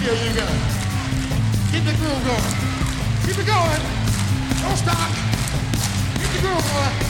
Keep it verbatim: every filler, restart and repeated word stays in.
There you go. Keep the groove going. Keep it going. Don't stop. Keep the groove going.